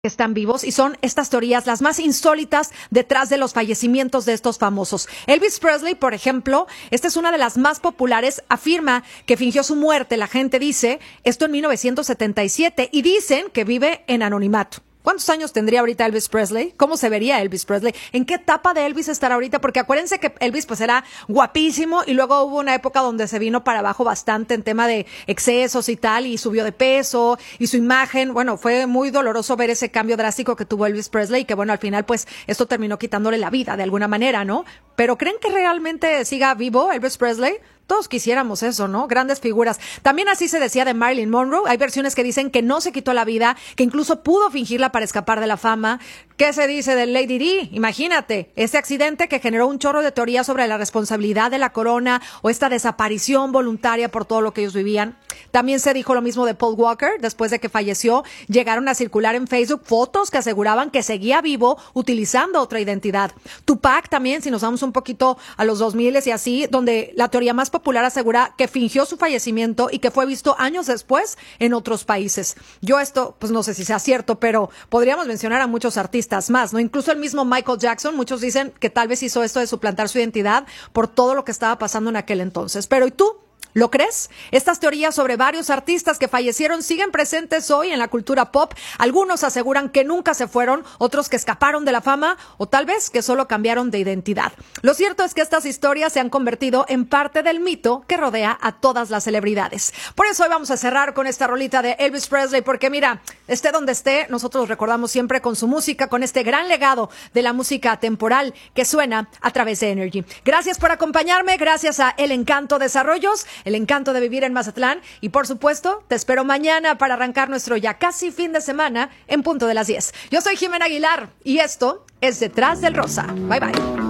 que están vivos y son estas teorías las más insólitas detrás de los fallecimientos de estos famosos. Elvis Presley, por ejemplo, esta es una de las más populares, afirma que fingió su muerte, la gente dice, esto en 1977, y dicen que vive en anonimato. ¿Cuántos años tendría ahorita Elvis Presley? ¿Cómo se vería Elvis Presley? ¿En qué etapa de Elvis estará ahorita? Porque acuérdense que Elvis pues era guapísimo y luego hubo una época donde se vino para abajo bastante en tema de excesos y tal, y subió de peso y su imagen, bueno, fue muy doloroso ver ese cambio drástico que tuvo Elvis Presley y que bueno, al final pues esto terminó quitándole la vida de alguna manera, ¿no? Pero ¿creen que realmente siga vivo Elvis Presley? Todos quisiéramos eso, ¿no? Grandes figuras. También así se decía de Marilyn Monroe. Hay versiones que dicen que no se quitó la vida, que incluso pudo fingirla para escapar de la fama. ¿Qué se dice de Lady Di? Imagínate, este accidente que generó un chorro de teorías sobre la responsabilidad de la corona o esta desaparición voluntaria por todo lo que ellos vivían. También se dijo lo mismo de Paul Walker. Después de que falleció, llegaron a circular en Facebook fotos que aseguraban que seguía vivo utilizando otra identidad. Tupac también, si nos vamos un poquito a los 2000 y así, donde la teoría más popular asegura que fingió su fallecimiento y que fue visto años después en otros países. Yo esto, pues no sé si sea cierto, pero podríamos mencionar a muchos artistas más, ¿no? Incluso el mismo Michael Jackson, muchos dicen que tal vez hizo esto de suplantar su identidad por todo lo que estaba pasando en aquel entonces. Pero ¿y tú? ¿Lo crees? Estas teorías sobre varios artistas que fallecieron siguen presentes hoy en la cultura pop. Algunos aseguran que nunca se fueron, otros que escaparon de la fama o tal vez que solo cambiaron de identidad. Lo cierto es que estas historias se han convertido en parte del mito que rodea a todas las celebridades. Por eso hoy vamos a cerrar con esta rolita de Elvis Presley, porque mira, esté donde esté, nosotros recordamos siempre con su música, con este gran legado de la música atemporal que suena a través de Energy. Gracias por acompañarme, gracias a El Encanto Desarrollos, el encanto de vivir en Mazatlán, y por supuesto, te espero mañana para arrancar nuestro ya casi fin de semana en punto de las 10. Yo soy Jimena Aguilar y esto es Detrás del Rosa. Bye bye.